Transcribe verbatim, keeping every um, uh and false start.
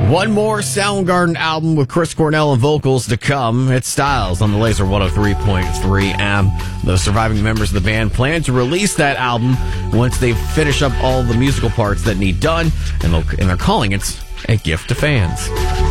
One more Soundgarden album with Chris Cornell and vocals to come. It's Styles on the Laser one oh three point three M. The surviving members of the band plan to release that album once they finish up all the musical parts that need done, and, and they're calling it A Gift to Fans.